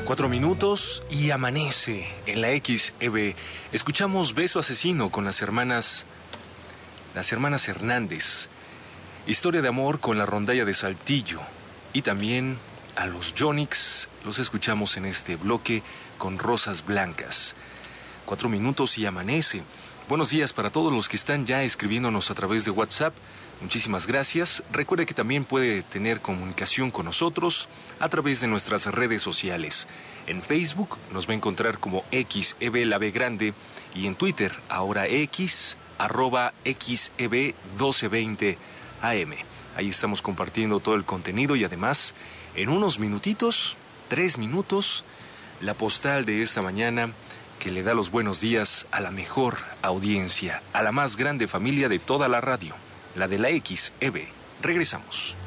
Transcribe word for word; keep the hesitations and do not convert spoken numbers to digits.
Cuatro minutos y amanece en la X E B. Escuchamos Beso Asesino con las hermanas... Las hermanas Hernández. Historia de amor con la rondalla de Saltillo. Y también a los Yonix los escuchamos en este bloque con Rosas Blancas. Cuatro minutos y amanece. Buenos días para todos los que están ya escribiéndonos a través de WhatsApp. Muchísimas gracias. Recuerde que también puede tener comunicación con nosotros a través de nuestras redes sociales. En Facebook nos va a encontrar como X E B La B Grande y en Twitter, ahora X, arroba X E B doce veinte A M. Ahí estamos compartiendo todo el contenido y además, en unos minutitos, tres minutos, la postal de esta mañana que le da los buenos días a la mejor audiencia, a la más grande familia de toda la radio, la de la X E B. Regresamos.